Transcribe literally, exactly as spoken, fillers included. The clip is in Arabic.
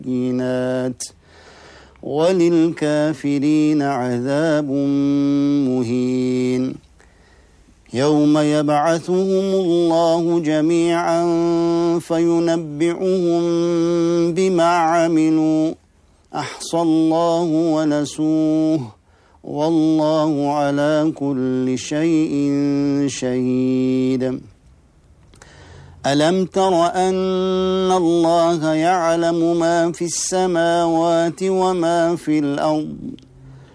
بالبينات وللكافرين عذاب مهين. يوم يبعثهم الله جميعا فينبئهم بما عملوا أحصى الله ونسوه والله على كل شيء شهيد. ألم تر أن الله يعلم ما في السماوات وما في الأرض